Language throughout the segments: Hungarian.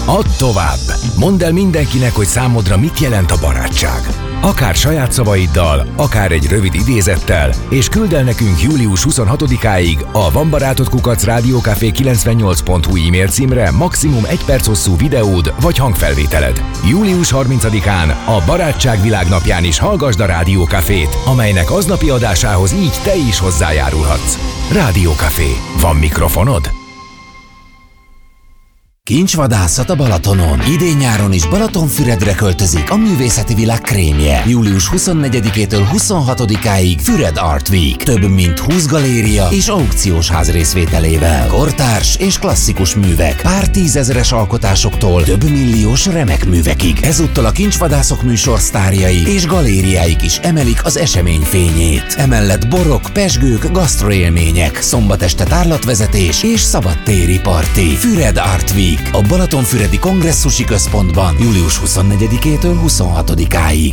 Add tovább! Mondd el mindenkinek, hogy számodra mit jelent a barátság. Akár saját szavaiddal, akár egy rövid idézettel, és küld el nekünk július 26-áig a vanbarátod@rádiókafé98.hu e-mail címre maximum 1 perc hosszú videód vagy hangfelvételed. Július 30-án a Barátság Világnapján is hallgasd a Rádiókafét, amelynek aznapi adásához így te is hozzájárulhatsz. Rádiókafé. Van mikrofonod? Kincsvadászat a Balatonon. Idén-nyáron is Balatonfüredre költözik a művészeti világ krémje. Július 24-től 26-áig Füred Art Week. Több mint 20 galéria és aukciós ház részvételével. Kortárs és klasszikus művek, pár tízezeres alkotásoktól több milliós remek művekig. Ezúttal a Kincsvadászok műsor sztárjai és galériáik is emelik az esemény fényét. Emellett borok, pezsgők, gasztroélmények, szombat este tárlatvezetés és szabadtéri parti. Füred Art Week a Balatonfüredi Kongresszusi Központban július 24-től 26-áig.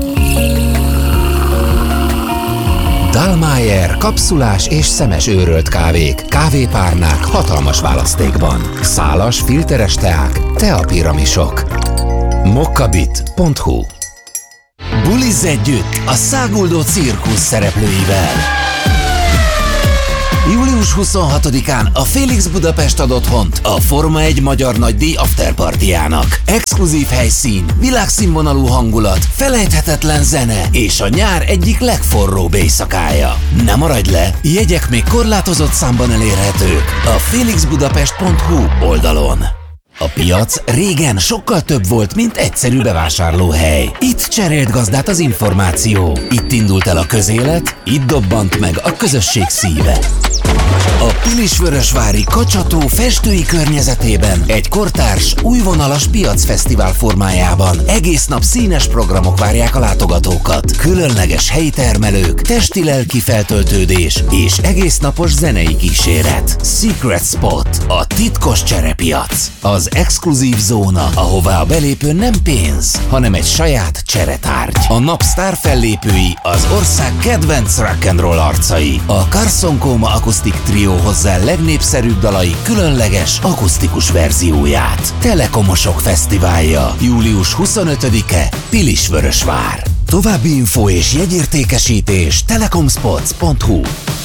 Dallmayr kapszulás és szemes őrölt kávék, kávépárnák hatalmas választékban. Szálas, filteres teák, teapiramisok. mokkabit.hu. Bulizz együtt a száguldó cirkusz szereplőivel. Július 26-án a Félix Budapest ad otthont a Forma 1 magyar nagydíj afterpartyjának. Exkluzív helyszín, világszínvonalú hangulat, felejthetetlen zene és a nyár egyik legforróbb éjszakája. Ne maradj le, jegyek még korlátozott számban elérhetők a felixbudapest.hu oldalon. A piac régen sokkal több volt, mint egyszerű bevásárlóhely. Itt cserélt gazdát az információ. Itt indult el a közélet, itt dobbant meg a közösség szíve. A Pilisvörösvári Kacsató festői környezetében egy kortárs, újvonalas piacfesztivál formájában egész nap színes programok várják a látogatókat. Különleges helyi termelők, testi-lelki feltöltődés és egésznapos zenei kíséret. Secret Spot, a titkos cserepiac. Az exkluzív zóna, ahová a belépő nem pénz, hanem egy saját cseretárgy. A nap sztár fellépői az ország kedvenc rock'n'roll arcai. A Carson Coma akusztik trió hozzá legnépszerűbb dalai különleges akusztikus verzióját. Telekomosok fesztiválja, július 25-e, Pilisvörösvár. További info és jegyértékesítés telekomspots.hu.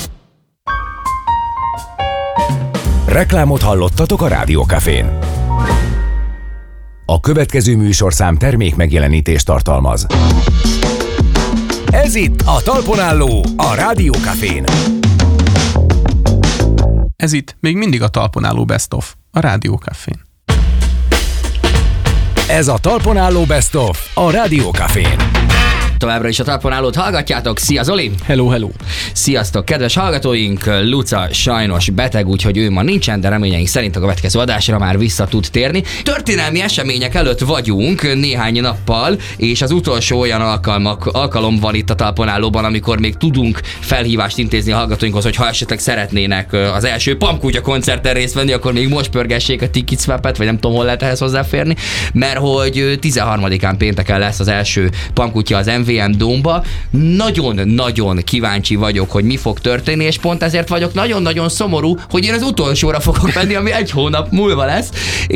Reklámot hallottatok a Rádiókafén. A következő műsorszám termék megjelenítést tartalmaz. Ez itt a Talpon Álló, a Rádiókafén. Ez itt még mindig a Talpon Álló Best of, a Rádiókafén. Ez a Talpon Álló Best of, a Rádiókafén. Továbbra is a Talpon Állót hallgatjátok. Szia Zoli! Hello, hello! Sziasztok, kedves hallgatóink! Luca sajnos beteg, úgyhogy ő ma nincsen, de reményeink szerint a következő adásra már vissza tud térni. Történelmi események előtt vagyunk néhány nappal, és az utolsó olyan alkalom van itt a Talpon Állóban, amikor még tudunk felhívást intézni a hallgatóinkhoz, hogy ha esetleg szeretnének az első Pampkutya koncerten részt venni, akkor még most pörgessék a Ticketswap-et, vagy nem tudom, hol lehet ehhez hozzáférni, mert hogy 13-án pénteken lesz az első Pampkutya az MVM Dómba. Nagyon-nagyon kíváncsi vagyok, hogy mi fog történni, és pont ezért vagyok nagyon-nagyon szomorú, hogy én az utolsóra fogok menni, ami 1 hónap múlva lesz,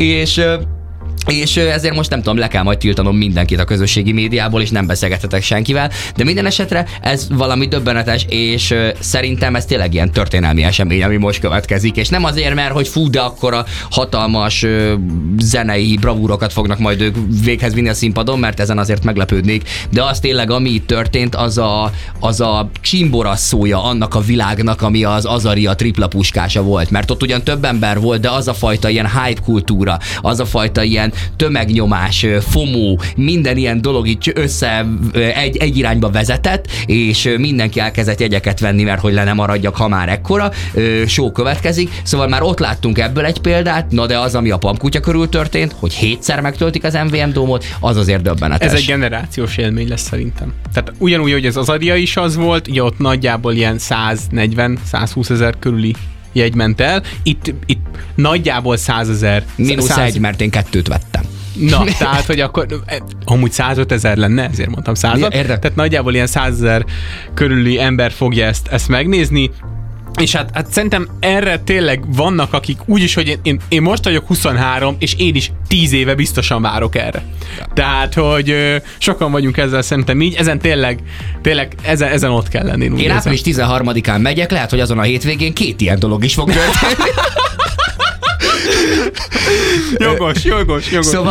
és ezért most nem tudom, le kell majd tiltanom mindenkit a közösségi médiából, és nem beszélgethetek senkivel, de minden esetre ez valami döbbenetes, és szerintem ez tényleg ilyen történelmi esemény, ami most következik, és nem azért, mert hogy fú, de akkora hatalmas zenei bravúrokat fognak majd ők véghez vinni a színpadon, mert ezen azért meglepődnék, de az tényleg, ami itt történt, az a csimborasszója annak a világnak, ami az Azaria tripla puskása volt, mert ott ugyan több ember volt, de az a fajta ilyen hype kultúra, az a fajta ilyen tömegnyomás, FOMO, minden ilyen dolog így össze egy irányba vezetett, és mindenki elkezdett jegyeket venni, mert hogy le nem maradjak, ha már ekkora show következik. Szóval már ott láttunk ebből egy példát, na de az, ami a Pampkutya körül történt, hogy 7-szer megtöltik az MVM Dómot, az azért döbbenetes. Ez egy generációs élmény lesz szerintem. Tehát ugyanúgy, hogy az Azaria is az volt, ugye ott nagyjából ilyen 140-120 ezer körüli jegy ment el. Itt nagyjából 100 000. -1, mert én 2 vettem. Na, tehát, hogy akkor amúgy 105 000 lenne, ezért mondtam 100-at. Tehát nagyjából ilyen 100 000 körüli ember fogja ezt megnézni. És hát szerintem erre tényleg vannak, akik úgyis, hogy én most vagyok 23, és én is 10 éve biztosan várok erre. Tehát, hogy sokan vagyunk ezzel szerintem így, ezen tényleg ezen ott kell lenni. Én április 13-án megyek, lehet, hogy azon a hétvégén 2 ilyen dolog is fog történni. Jogos.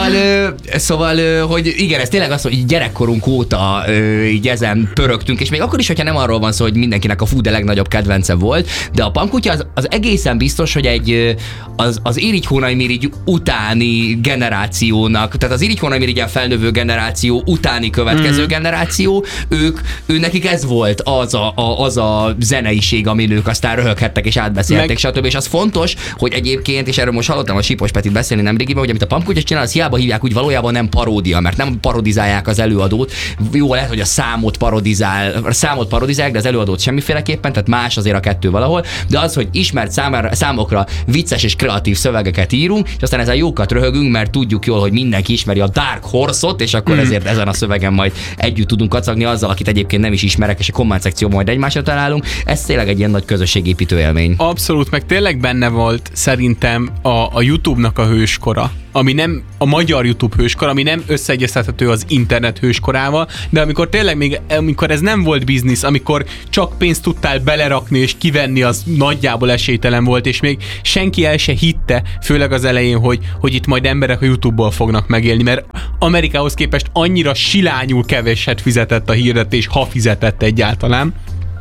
Szóval, hogy igen, ez tényleg az, hogy gyerekkorunk óta így ezen pörögtünk, és még akkor is, hogyha nem arról van szó, hogy mindenkinek a de legnagyobb kedvence volt, de a Pankutya az egészen biztos, hogy az Irigy Hónai-Mirigy utáni generációnak, tehát az Irigy Hónai-Mirigyen felnövő generáció utáni következő generáció, ő nekik ez volt az a zeneiség, amin ők aztán röhöghettek és átbeszéltek, stb. És az fontos, hogy egyébként, és erről most hallottam a Sipos Petit beszélni nemrégiben, hogy amit a Pankutya csinál, az hiába hívják, úgy valójában nem paródia, mert nem parodizálják az előadót. Jó, lehet, hogy a számot parodizálják, de az előadót semmiféleképpen, tehát más azért a kettő valahol, de az, hogy ismert számokra vicces és kreatív szövegeket írunk, és aztán ezzel jókat röhögünk, mert tudjuk jól, hogy mindenki ismeri a Dark Horse-ot, és akkor ezért ezen a szövegen majd együtt tudunk kacagni azzal, akit egyébként nem is ismerek, és a komment szekció majd egymásra találunk. Ez tényleg egy ilyen nagy közösségépítő élmény. Abszolút, meg tényleg benne volt szerintem a YouTube-nak a hőskora, ami nem a magyar YouTube hőskora, ami nem összeegyeztethető az internet hőskorával, de amikor ez nem volt biznisz, amikor csak pénzt tudtál belerakni és kivenni, az nagyjából esélytelen volt, és még senki el se hitte, főleg az elején, hogy itt majd emberek a YouTube-ból fognak megélni, mert Amerikához képest annyira silányul keveset fizetett a hirdetés, ha fizetett egyáltalán,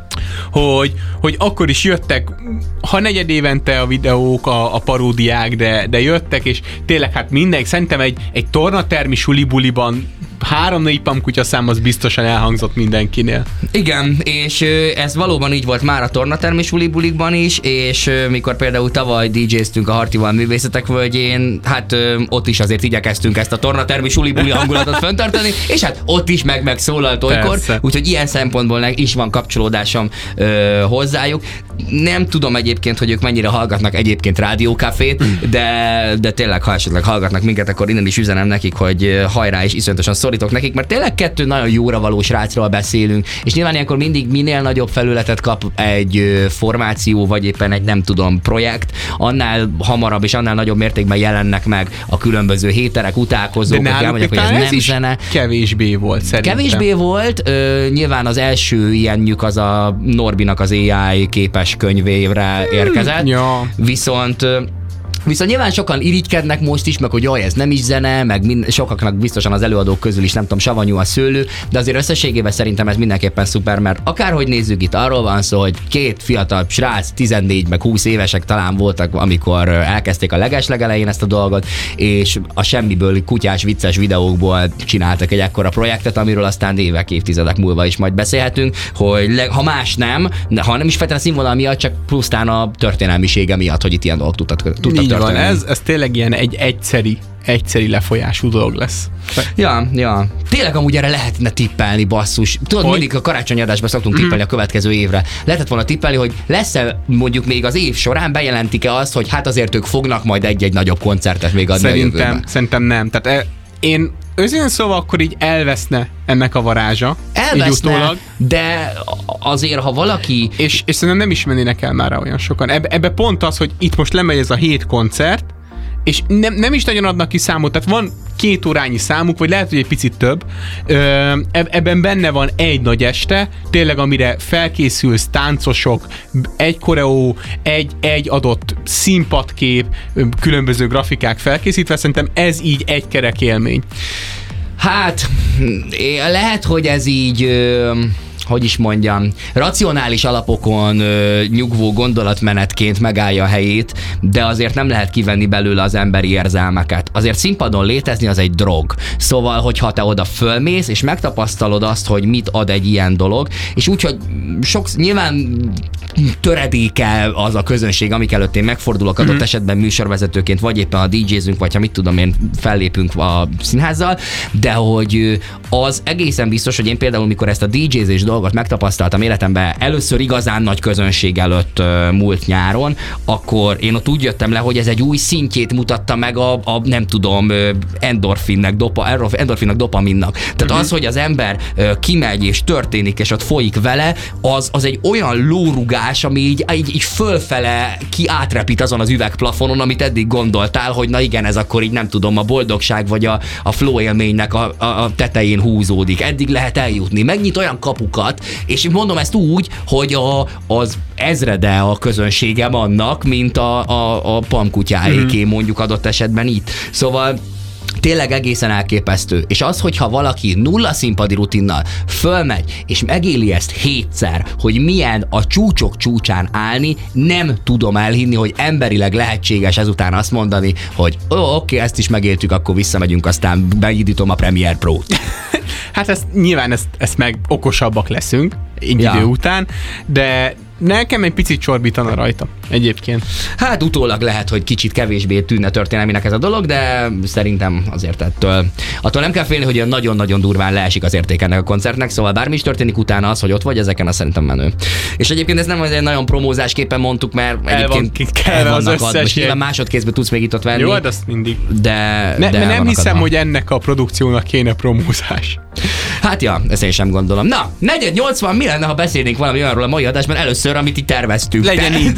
hogy akkor is jöttek, ha negyed évente a videók, a paródiák, de jöttek, és tényleg hát mindenki, szerintem egy tornatermi sulibuliban 3-4 Pankutya szám az biztosan elhangzott mindenkinél. Igen, és ez valóban így volt már a tornatermi sulibulikban is, és mikor például tavaly DJ-ztünk a Hartival Művészetek Völgyén, hát ott is azért igyekeztünk ezt a tornatermi sulibuli hangulatot fenntartani, és hát ott is megszólalt olykor, úgyhogy ilyen szempontból is van kapcsolódásom hozzájuk. Nem tudom egyébként, hogy ők mennyire hallgatnak egyébként rádiókafét, de tényleg, ha esetleg hallgatnak minket, akkor innen is üzenem nekik, hogy hajrá, és iszonyatosan szorítok nekik, mert tényleg 2 nagyon jóra való srácról beszélünk, és nyilván ilyenkor mindig minél nagyobb felületet kap egy formáció, vagy éppen egy nem tudom projekt, annál hamarabb és annál nagyobb mértékben jelennek meg a különböző héterek, utálkozók, de elmondják, hogy ez nem zene. Kevésbé volt szerintem. Kevésbé volt, nyilván az első ilyenjük az a Norbinak az AI képes könyvére érkezett, viszont nyilván sokan irigykednek most is, meg hogy jaj, ez nem is zene, meg sokaknak biztosan az előadók közül is nem tudom, savanyú a szőlő, de azért összességében szerintem ez mindenképpen szuper, mert akárhogy nézzük, itt arról van szó, hogy 2 fiatal srác, 14 meg 20 évesek talán voltak, amikor elkezdték a legelején ezt a dolgot, és a semmiből kutyás vicces videókból csináltak egy ekkora projektet, amiről aztán évtizedek múlva is majd beszélhetünk, hogy ha más nem, ha nem is feltétlenül a színvonal miatt, csak plusztán a történelmisége miatt, hogy itt ilyen dolgok tudtak történni. Van, ez tényleg ilyen egy egyszeri lefolyású dolog lesz. Ja. Tényleg amúgy erre lehetne tippelni, basszus. Tudod, mindig a karácsonyadásban szoktunk tippelni a következő évre. Lehetett volna tippelni, hogy lesz-e mondjuk még az év során, bejelentik-e azt, hogy hát azért ők fognak majd egy nagyobb koncertet még adni a jövőben. Szerintem nem. Tehát én őszintén szóval akkor így elveszne ennek a varázsa. Elveszne, de azért, ha valaki... És szerintem nem is mennének el már olyan sokan. Ebbe pont az, hogy itt most lemegy ez a 7 koncert, és nem is nagyon adnak ki számot, tehát van 2 órányi számuk, vagy lehet, hogy egy picit több. Ebben benne van egy nagy este, tényleg amire felkészülsz, táncosok, egy koreó, egy adott színpadkép, különböző grafikák felkészítve, szerintem ez így egy kerek élmény. Hát, lehet, hogy ez így... hogy is mondjam, racionális alapokon nyugvó gondolatmenetként megállja a helyét, de azért nem lehet kivenni belőle az emberi érzelmeket. Azért színpadon létezni az egy drog. Szóval, hogyha te oda fölmész, és megtapasztalod azt, hogy mit ad egy ilyen dolog, és úgy, hogy nyilván töredéke az a közönség, amik előtt én megfordulok adott esetben műsorvezetőként, vagy éppen a DJ-zünk, vagy ha mit tudom én, fellépünk a színházzal, de hogy az egészen biztos, hogy én például, mikor ezt a DJ-zés dolgot dolgot megtapasztaltam életemben először igazán nagy közönség előtt múlt nyáron, akkor én ott úgy jöttem le, hogy ez egy új szintjét mutatta meg a nem tudom, endorfinnek, dopaminnak. Tehát az, hogy az ember kimegy és történik, és ott folyik vele, az egy olyan lórugás, ami így fölfele átrepít azon az üvegplafonon, amit eddig gondoltál, hogy na igen, ez akkor így nem tudom, a boldogság vagy a flow élménynek a tetején húzódik. Eddig lehet eljutni. Megnyit olyan kapukat, és mondom ezt úgy, hogy az ezrede a közönségem annak, mint a pamkutyáéké mondjuk adott esetben itt. Szóval tényleg egészen elképesztő. És az, hogyha valaki nulla színpadi rutinnal fölmegy, és megéli ezt 7-szer, hogy milyen a csúcsok csúcsán állni, nem tudom elhinni, hogy emberileg lehetséges ezután azt mondani, hogy oké, ezt is megéltük, akkor visszamegyünk, aztán beindítom a Premiere Pro-t. Hát nyilván ezt meg okosabbak leszünk egy idő után, de nekem egy picit csorbítana rajta egyébként. Hát utólag lehet, hogy kicsit kevésbé tűnne történelminek ez a dolog, de szerintem azért attól nem kell félni, hogy nagyon-nagyon durván leesik az érték ennek a koncertnek, szóval bármi is történik utána, az, hogy ott vagy, ezeken azt szerintem menő. És egyébként ez nem egy nagyon promózásképpen mondtuk, mert egyébként vannak adva. Most nyilván másodkézben tudsz még itt ott venni. Jó, de azt mindig. De nem hiszem, hogy ennek a produkciónak kéne promózás. Hát ja, ezt én sem gondolom. Na, 4:80, mi lenne, ha beszélnénk valami olyanról a mai adásban először, amit így terveztünk. Legyen így.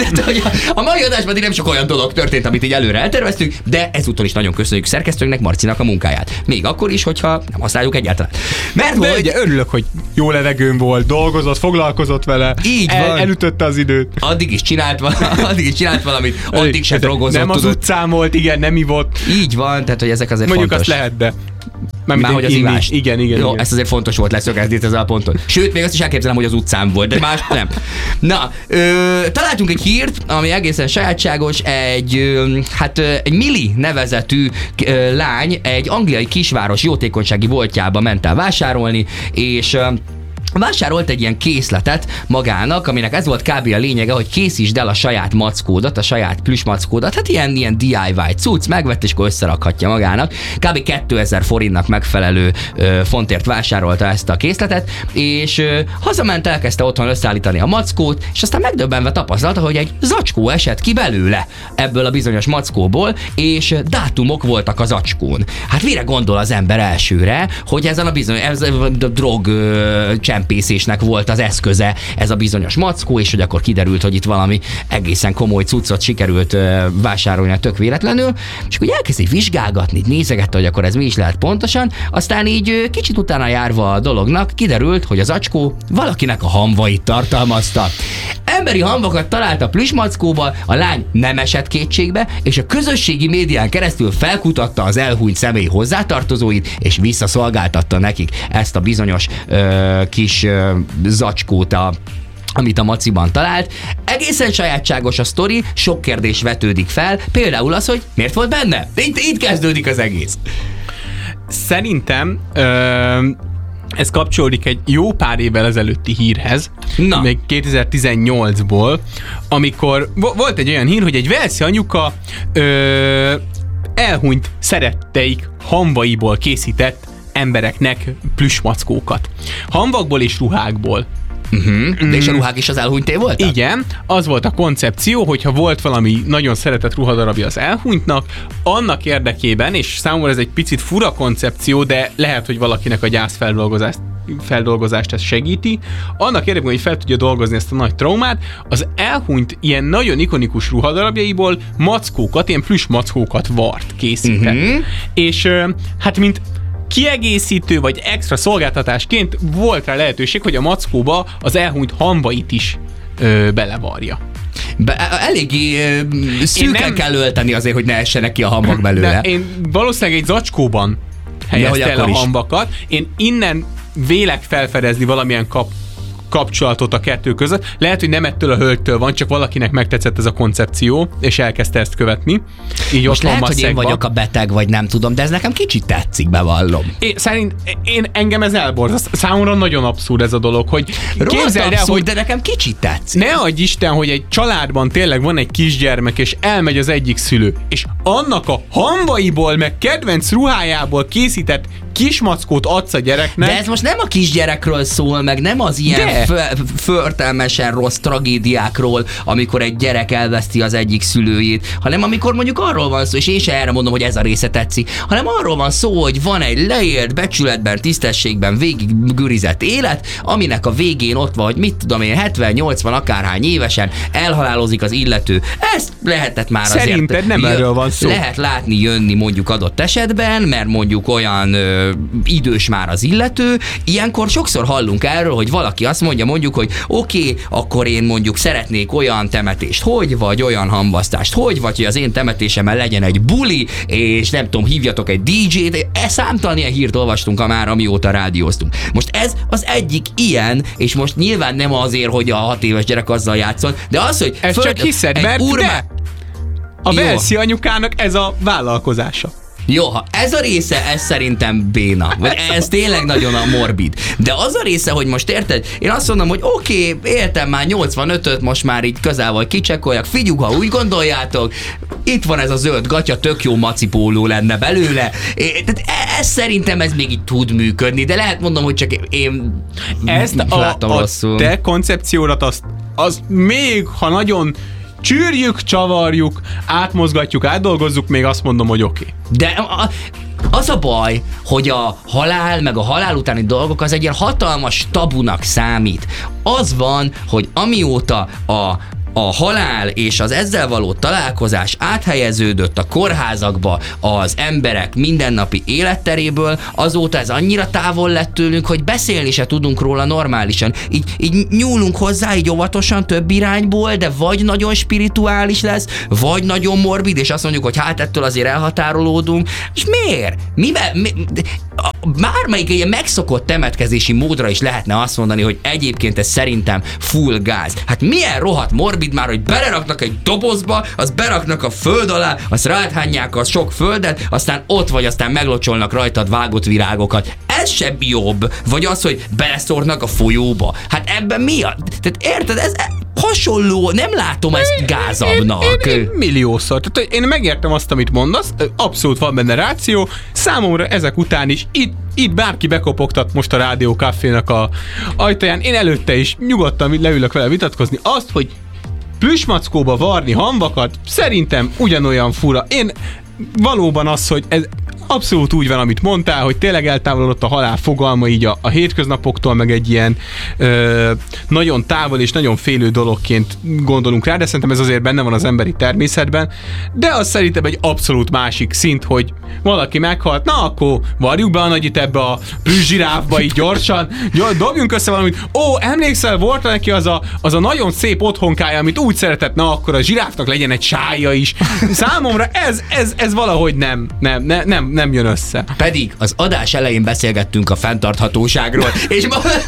A mai adásban nem sok olyan dolog történt, amit így előre elterveztünk, de ezúttal is nagyon köszönjük szerkesztőnknek, Marcinak a munkáját. Még akkor is, hogyha nem használjuk egyáltalán. Mert de ugye örülök, hogy jó levegőn volt, dolgozott, foglalkozott vele, elütötte az időt. Addig is csinált valamit, addig se drogozott. Nem az utcán volt, igen, nem ivott. Így van, tehát hogy ezek azért mondjuk fontos. Azt lehet, de már hogy az ivás. Igen. Jó, ezt azért fontos volt leszögezni ezzel a ponton. Sőt, még azt is elképzelem, hogy az utcán volt, de más nem. Na, találtunk egy hírt, ami egészen sajátságos, egy Millie nevezetű lány egy angliai kisváros jótékonysági boltjába ment el vásárolni, és vásárolt egy ilyen készletet magának, aminek ez volt kb. A lényege, hogy készítsd el a saját mackódat, a saját plüss mackódat, hát ilyen DIY cucc, megvett és akkor összerakhatja magának. Kb. 2000 forintnak megfelelő fontért vásárolta ezt a készletet, és hazament, elkezdte otthon összeállítani a mackót, és aztán megdöbbenve tapasztalta, hogy egy zacskó esett ki belőle ebből a bizonyos mackóból, és dátumok voltak a zacskón. Hát mire gondol az ember elsőre, hogy ezen a drog csempészésnek volt az eszköze ez a bizonyos mackó, és hogy akkor kiderült, hogy itt valami egészen komoly cuccot sikerült vásárolni tök véletlenül, és akkor elkezdi vizsgálgatni, nézegette, hogy akkor ez mi is lehet pontosan, aztán így kicsit utána járva a dolognak kiderült, hogy az zacskó valakinek a hamvait tartalmazta. Emberi hamvakat talált a plüssmackóba, a lány nem esett kétségbe, és a közösségi médián keresztül felkutatta az elhunyt személy hozzátartozóit, és visszaszolgáltatta nekik ezt a bizonyos kis zacskót, amit a maciban talált. Egészen sajátságos a sztori, sok kérdés vetődik fel, például az, hogy miért volt benne? Itt kezdődik az egész. Szerintem ez kapcsolódik egy jó pár évvel ezelőtti hírhez, még 2018-ból, amikor volt egy olyan hír, hogy egy walesi anyuka elhunyt szeretteik hamvaiból készített embereknek plüssmackókat. Hamvakból és ruhákból. De és a ruhák is az elhunyté voltak? Igen, az volt a koncepció, hogyha volt valami nagyon szeretett ruhadarabja az elhunytnak, annak érdekében, és számomra ez egy picit fura koncepció, de lehet, hogy valakinek a gyászfeldolgozást ez segíti, annak érdekében, hogy fel tudja dolgozni ezt a nagy traumát, az elhunyt ilyen nagyon ikonikus ruhadarabjaiból mackókat, ilyen plüss mackókat készített. És hát mint kiegészítő vagy extra szolgáltatásként volt rá lehetőség, hogy a mackóba az elhunyt hamvait is belevarja. Eléggé szűken kell ölteni azért, hogy ne essenek ki a hamvak belőle. De én valószínűleg egy zacskóban helyezte el a hamvakat. Én innen vélek felfedezni valamilyen kapcsolatot a kettő között. Lehet, hogy nem ettől a hölgytől van, csak valakinek megtetszett ez a koncepció, és elkezdte ezt követni. Így most lehet, hogy én vagyok a beteg, vagy nem tudom, de ez nekem kicsit tetszik, bevallom. Engem ez elborzaszt. Számomra nagyon abszurd ez a dolog, hogy képzeld el, hogy de nekem kicsit tetszik. Ne adj Isten, hogy egy családban tényleg van egy kisgyermek, és elmegy az egyik szülő, és annak a hamvaiból, meg kedvenc ruhájából készített kismackót adsz a gyereknek... De ez most nem a kisgyerekről szól, meg nem az ilyen förtelmesen rossz tragédiákról, amikor egy gyerek elveszti az egyik szülőjét, hanem amikor mondjuk arról van szó, és én sem erre mondom, hogy ez a része tetszik, hanem arról van szó, hogy van egy leélt, becsületben, tisztességben végig gürizett élet, aminek a végén ott van, hogy mit tudom én, 70-80 akárhány évesen elhalálozik az illető. Ezt lehetett már azért... Szerinted nem erről van szó. Lehet látni jönni mondjuk adott esetben, mert mondjuk olyan idős már az illető. Ilyenkor sokszor hallunk erről, hogy valaki azt mondja mondjuk, hogy oké, akkor én mondjuk szeretnék olyan temetést, vagy olyan hamvasztást, vagy hogy az én temetésemen legyen egy buli, és nem tudom, hívjatok egy DJ-t, számtalan ilyen hírt olvastunk már, amióta rádióztunk. Most ez az egyik ilyen, és most nyilván nem azért, hogy a 6 éves gyerek azzal játszon, de az, hogy... Ezt csak hiszed, mert a Velszi anyukának ez a vállalkozása. Jó, ha ez a része, ez szerintem béna. Vagy ez tényleg nagyon a morbid. De az a része, hogy most érted, én azt mondom, hogy oké, éltem már 85-öt, most már így közel vagy kicsekkoljak, figyelj, ha úgy gondoljátok, itt van ez a zöld gatya, tök jó macipóló lenne belőle. Tehát ez szerintem ez még így tud működni, de lehet mondom, hogy csak én ezt láttam rosszul. Te koncepciódat az még, ha nagyon csűrjük, csavarjuk, átmozgatjuk, átdolgozzuk, még azt mondom, hogy oké. De az a baj, hogy a halál, meg a halál utáni dolgok az egy ilyen hatalmas tabunak számít. Az van, hogy amióta a halál és az ezzel való találkozás áthelyeződött a kórházakba az emberek mindennapi életteréből, azóta ez annyira távol lett tőlünk, hogy beszélni se tudunk róla normálisan. Így nyúlunk hozzá, így óvatosan több irányból, de vagy nagyon spirituális lesz, vagy nagyon morbid, és azt mondjuk, hogy hát ettől azért elhatárolódunk. És miért? Bármelyik ilyen megszokott temetkezési módra is lehetne azt mondani, hogy egyébként ez szerintem full gáz. Hát milyen rohadt morbid már, hogy beleraknak egy dobozba, azt beraknak a föld alá, azt ráthányják a sok földet, aztán ott vagy, aztán meglocsolnak rajtad vágott virágokat. Ez sem jobb. Vagy az, hogy beleszórnak a folyóba. Hát ebben mi a... Tehát érted, ez hasonló, nem látom ezt gázabbnak. Én milliószor. Tehát én megértem azt, amit mondasz, abszolút van benne ráció, számomra ezek után is itt bárki bekopogtat most a Rádió Cafénak a ajtaján, én előtte is nyugodtan leülök vele vitatkozni, azt, hogy plüsmackóba varni hamvakat, szerintem ugyanolyan fura. Én valóban az, hogy ez abszolút úgy van, amit mondtál, hogy tényleg eltávolodott a halál fogalma így a hétköznapoktól, meg egy ilyen nagyon távol és nagyon félő dologként gondolunk rá, de szerintem ez azért benne van az emberi természetben, de az szerintem egy abszolút másik szint, hogy valaki meghalt, na akkor varjuk be a nagyit ebbe a plüsszsiráfba így gyorsan, dobjunk össze valamit, emlékszel, volt neki az a nagyon szép otthonkája, amit úgy szeretett, na akkor a zsiráfnak legyen egy sája is. Számomra ez valahogy nem jön össze. Pedig az adás elején beszélgettünk a fenntarthatóságról, és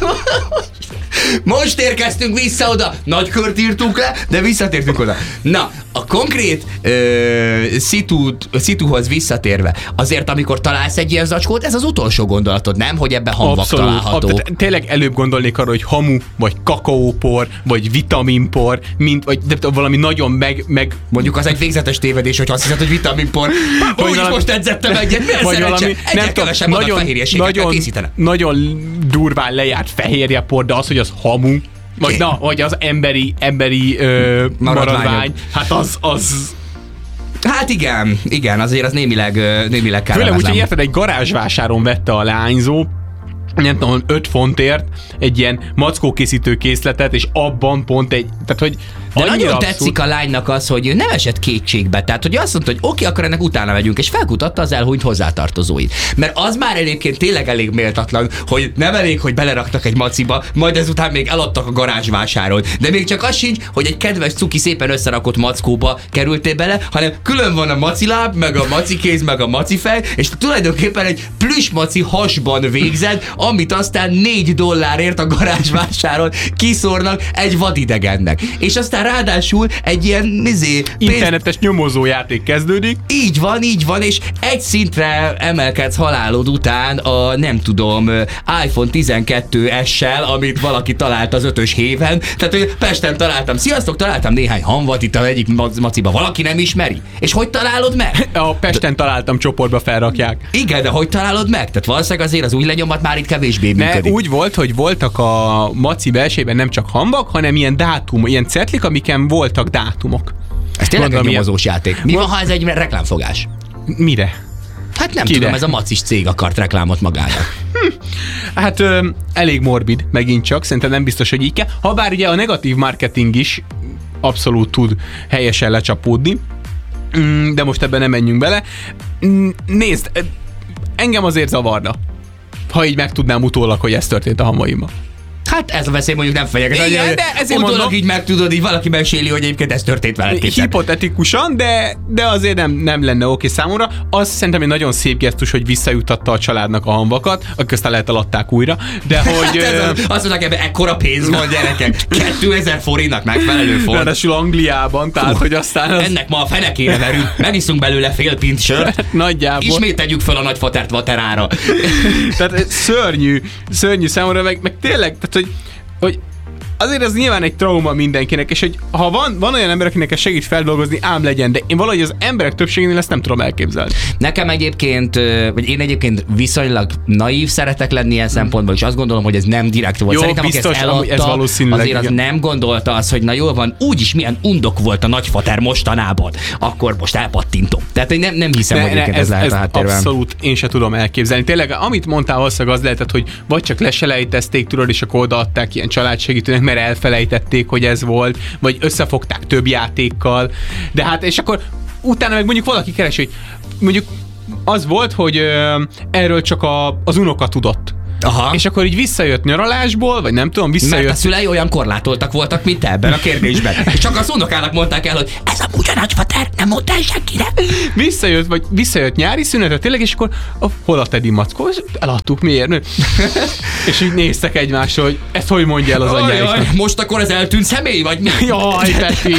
most érkeztünk vissza oda, nagy kört írtunk le, de visszatértünk oda. Na, a konkrét szituhoz visszatérve, azért amikor találsz egy ilyen zacskót, ez az utolsó gondolatod, nem? Hogy ebben hamvak található. Tényleg előbb gondolnék arra, hogy hamu, vagy kakaópor, vagy vitaminpor, vagy valami nagyon meg... Mondjuk az egy végzetes tévedés, hogy azt hiszed, hogy vitaminpor. Úgy most edzettem egyet, miért szerencsé? Egyre kevesebb adag fehérjeséget kell készítenem. Nagyon durván lejárt fehérjepor, de az, hogy az hamu, vagy az emberi maradvány, hát az... Hát igen, azért az némileg kellemetlen. Főleg úgy, hogy érted, egy garázsvásáron vette a leányzó, nem tudom, 5 fontért egy ilyen mackókészítő készletet, és abban pont egy, tehát hogy de nagyon tetszik a lánynak az, hogy ő nem esett kétségbe. Tehát, hogy azt mondta, hogy oké, akkor ennek utána megyünk, és felkutatta az elhunyt hozzátartozóit. Mert az már egyébként tényleg elég méltatlan, hogy nem elég, hogy beleraktak egy maciba, majd ezután még eladtak a garázsvásáron. De még csak az sincs, hogy egy kedves cuki szépen összerakott mackóba kerültél bele, hanem külön van a maciláb, meg a macikéz, meg a macifej, és tulajdonképpen egy plüssmaci hasban végzed, amit aztán $4 a garázsvásáron kiszórnak egy vadidegennek. És aztán ráadásul egy ilyen internetes nyomozójáték kezdődik. Így van, és egy szintre emelkedsz halálod után a nem tudom, iPhone 12S-sel, amit valaki talált az 5-ös héven. Tehát, hogy Pesten találtam, sziasztok, találtam néhány hamvat itt a egyik maciba, valaki nem ismeri. És hogy találod meg? A Pesten találtam, csoportba felrakják. Igen, de hogy találod meg? Tehát valószínűleg azért az új lenyomat már itt kevésbé működik. Úgy volt, hogy voltak a maci belsejében nem csak hamvak, hanem ilyen dátum, ilyen cetlik, amiken voltak dátumok. Ez tényleg egy nyomozós játék. Mi van, ha ez egy reklámfogás? Mire? Hát nem tudom, ez a macis cég akart reklámot magának. Hát elég morbid, megint csak, szerintem nem biztos, hogy így kell. Habár ugye a negatív marketing is abszolút tud helyesen lecsapódni, de most ebben nem menjünk bele. Nézd, engem azért zavarna, ha így megtudnám utólag, hogy ez történt a hamvaimmal. Hát ez a veszély mondjuk nem fenyeget. Igen, de ezért mondom, így megtudod, így valaki meséli, hogy egyébként ez történt veled képen. Hipotetikusan, de azért nem lenne oké számomra. Az szerintem egy nagyon szép gesztus, hogy visszajutatta a családnak a hamvakat, akkor aztán lehet eladták újra, de hogy... azt mondják, ebben ekkora pénz van, gyerekek. 2000 forintnak megfelelő font. Ráadásul Angliában, tehát hogy aztán az... Ennek ma a fenekére verünk, megiszunk belőle fél pint sört. Nagyjából. Ismét tegyük fel a nagyfatert vaterára. Tehát szörnyű számomra, meg tényleg, tehát hogy azért az nyilván egy trauma mindenkinek, és hogy ha van olyan ember, akinek ez segít feldolgozni, ám legyen, de én valahogy az emberek többségénél ezt nem tudom elképzelni. Nekem egyébként, vagy én egyébként viszonylag naív szeretek lenni ilyen szempontból, és azt gondolom, hogy ez nem direkt volt. Jó, szerintem, biztos, aki ezt eladta, ez valószínűleg, azért az nem gondolta az, hogy na jól van, úgyis milyen undok volt a nagyfater mostanában, akkor most elpattintom. Tehát én nem hiszem, hogy egyébként ez lehet a háttérben. Abszolút én se tudom elképzelni. Tényleg, amit mondtál, valószínűleg az lehetett, hogy vagy csak leselejtezték, tudod, és akkor odaadták ilyen családsegítőnek, mert elfelejtették, hogy ez volt, vagy összefogták több játékkal, de hát, és akkor utána meg mondjuk valaki keresi, hogy mondjuk az volt, hogy erről csak az unoka tudott. Aha. És akkor így visszajött nyaralásból, vagy nem tudom, visszajött... Mert a szülei olyan korlátoltak voltak, mint te ebben a kérdésben. És csak az unokának mondták el, hogy ez amúgy a nagyfater, nem mondta el senkire. Visszajött nyári szünetre tényleg, és akkor hol a Teddy mackó? Eladtuk, miért? És így néztek egymásra, hogy ezt hogy mondja el az anyjáiknak. Most akkor ez eltűnt személy, vagy mi? Jaj, Peti!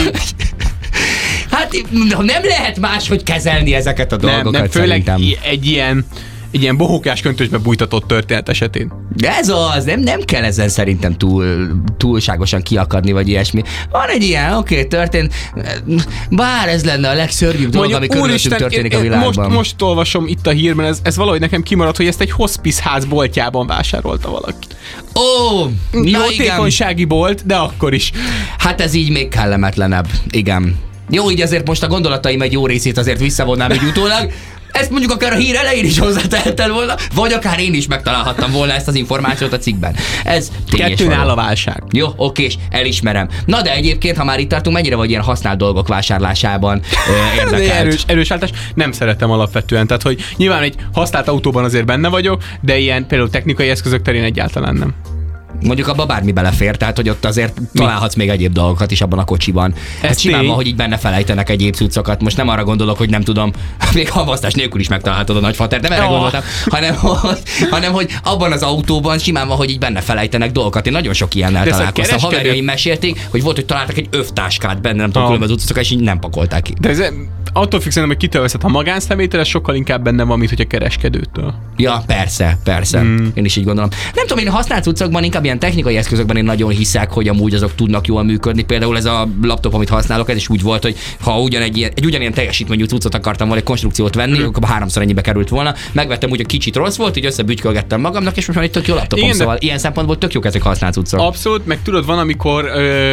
Hát nem lehet máshogy kezelni ezeket a dolgokat, nem, főleg szerintem. egy ilyen bohókás köntösbe bújtatott történet esetén. De ez az, nem kell ezen szerintem túlságosan kiakadni, vagy ilyesmi. Van egy ilyen, oké, történt, bár ez lenne a legszörnyűbb dolog, ami körülöttünk történik a világban. Most olvasom itt a hírben, ez valahogy nekem kimaradt, hogy ezt egy hospice ház boltjában vásárolta valaki. Ó, jótékonysági bolt, de akkor is. Hát ez így még kellemetlenebb, igen. Jó, így azért most a gondolataim egy jó részét azért visszavonnám egy utólag. Ezt mondjuk akár a hír elején is hozzátehettem volna, vagy akár én is megtalálhattam volna ezt az információt a cikkben. Ez tényes. Kettőn a válság. Jó, oké, elismerem. Na de egyébként, ha már itt tartunk, mennyire vagy ilyen használt dolgok vásárlásában érdekelt? Erős állítás. Nem szeretem alapvetően. Tehát, hogy nyilván egy használt autóban azért benne vagyok, de ilyen például technikai eszközök terén egyáltalán nem. Mondjuk abba bármi belefér, tehát hogy ott azért találhatsz még egyéb dolgokat is abban a kocsiban. Hát simán van, hogy így benne felejtenek egyéb cuccokat. Most nem arra gondolok, hogy nem tudom, még havasztás nélkül is megtalálhatod a nagyfatert, nem erre gondoltam, hanem hogy abban az autóban simán van, hogy így benne felejtenek dolgokat. Én nagyon sok ilyennel találkoztam. Haverjaim mesélték, hogy volt, hogy találtak egy övtáskát benne, nem tudom, különböző cuccokat, és így nem pakolták ki. De ez attól függ, hogy kitől veszed, ha magánszemélytől, ez sokkal inkább benne van, mint hogy a kereskedőtől. Ja, persze. Én is így gondolom. Nem tudom, én használt cuccokban, inkább ilyen technikai eszközökben én nagyon hiszek, hogy amúgy azok tudnak jól működni. Például ez a laptop, amit használok, ez is úgy volt, hogy ha egy ugyanilyen teljesítményű cuccot akartam volna, egy konstrukciót venni, akkor 3-szor ennyibe került volna. Megvettem úgy, hogy kicsit rossz volt, így összebütykölgettem magamnak, és most már egy tök jó laptopom. Igen, szóval ilyen szempontból tök jók ezek használt cuccok. Abszolút, meg tudod, van, amikor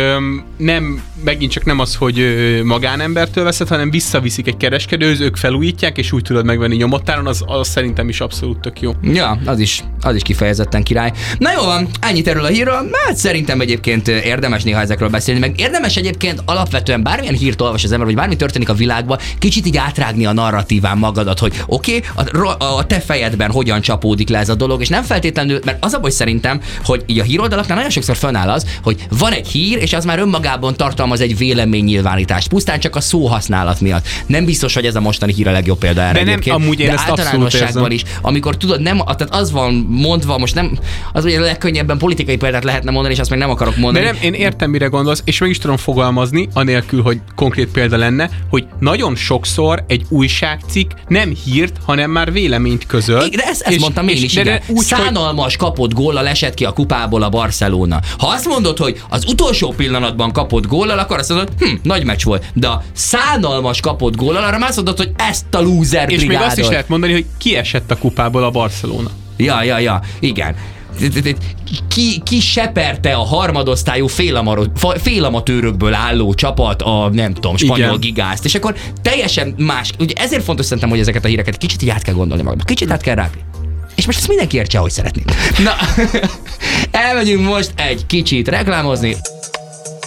megint csak nem az, hogy magánembertől veszed, hanem visszaviszik egy kereskedőhöz, ők felújítják, és úgy tudod megvenni nyomottáron, az szerintem is abszolút tök jó. Ja, az is kifejezetten király. Na jó van, ennyit erről a hírről. Hát szerintem egyébként érdemes néha ezekről beszélni, meg érdemes egyébként alapvetően bármilyen hírt olvas az ember, vagy bármi történik a világban, kicsit így átrágni a narratíván magadat, hogy oké, a te fejedben hogyan csapódik le ez a dolog, és nem feltétlenül, mert az a baj szerintem, hogy így a híroldalaknál nagyon sokszor fönnáll az, hogy van egy hír, és az már önmagában tartalmaz egy véleménynyilvánítást, pusztán csak a szóhasználat miatt. Nem biztos, hogy ez a mostani hír a legjobb példa erre egyébként. Amúgy én de ezt általánosságban is, amikor tudod, nem, tehát az van mondva, most nem, az ugye legkönnyebben politikai példát lehetne mondani, és azt még nem akarok mondani. De nem, én értem, mire gondolsz, és meg is tudom fogalmazni, anélkül, hogy konkrét példa lenne, hogy nagyon sokszor egy újságcikk nem hírt, hanem már véleményt közöl. De ezt mondtam én is, igen. Szánalmas kapott góllal esett ki a kupából a Barcelona. Ha azt mondod, hogy az utolsó pillanatban kapott góllal, akkor azt mondod, nagy meccs volt. De a szánalmas kapott góllal, arra már azt mondod, hogy ezt a loser brigádot. És még azt is lehet mondani, hogy kiesett a kupából a Barcelona. Ja, igen. Ki seperte a harmadosztályú félamatőrökből álló csapat a, nem tudom, spanyol gigázt, és akkor teljesen más. Ugye ezért fontos szerintem, hogy ezeket a híreket kicsit így át kell gondolni magadba, kicsit át kell rágni. És most ezt mindenki értse, ahogy szeretnénk. Na, elmegyünk most egy kicsit reklámozni.